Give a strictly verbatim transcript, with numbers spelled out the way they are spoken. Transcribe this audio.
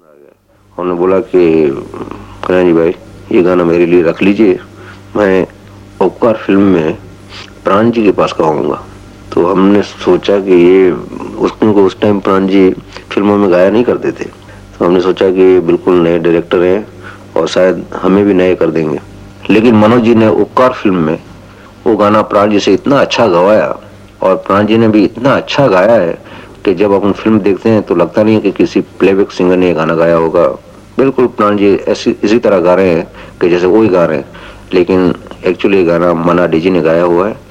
आ गया। उन्होंने बोला कि कल्याण जी भाई ये गाना मेरे लिए रख लीजिए, मैं उपकार फिल्म में प्राण जी के पास गाऊंगा। तो हमने सोचा कि ये उसको उस टाइम प्राण जी फिल्मों में गाया नहीं करते थे, तो हमने सोचा कि बिल्कुल नए डायरेक्टर हैं और शायद हमें भी नए कर देंगे। लेकिन मनोज जी ने उपकार फिल्म में वो गाना प्राण जी से इतना अच्छा गवाया और प्राण जी ने भी इतना अच्छा गाया है कि जब अपन फिल्म देखते हैं तो लगता नहीं है कि किसी प्लेबैक सिंगर ने गाना गाया होगा। बिल्कुल प्राण जी ऐसी इसी तरह गा रहे हैं कि जैसे वो ही गा रहे हैं, लेकिन एक्चुअली गाना मना डी जी ने गाया हुआ है।